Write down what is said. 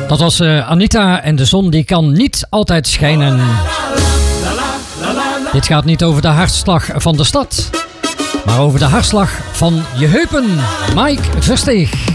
Dat was Anita en de zon die kan niet altijd schijnen. Dit gaat niet over de hartslag van de stad, maar over de hartslag van je heupen. Mike Versteeg.